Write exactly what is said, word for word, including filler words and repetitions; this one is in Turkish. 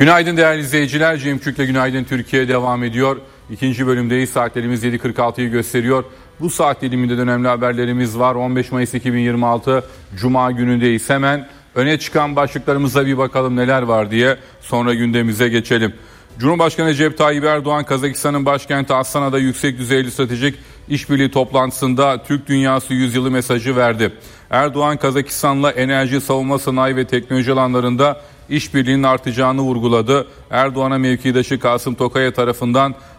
Günaydın değerli izleyiciler. Cem Kürk'le Günaydın Türkiye devam ediyor. İkinci bölümdeyiz. Saatlerimiz yedi kırk altıyı gösteriyor. Bu saat diliminde de önemli haberlerimiz var. on beş Mayıs iki bin yirmi altı Cuma günündeyiz. Hemen öne çıkan başlıklarımıza bir bakalım neler var diye, sonra gündemimize geçelim. Cumhurbaşkanı Recep Tayyip Erdoğan, Kazakistan'ın başkenti Astana'da yüksek düzeyli stratejik işbirliği toplantısında Türk Dünyası Yüzyılı mesajı verdi. Erdoğan, Kazakistan'la enerji, savunma sanayi ve teknoloji alanlarında işbirliğinin artacağını vurguladı. Erdoğan'a mevkidaşı Kasım Tokaya tarafından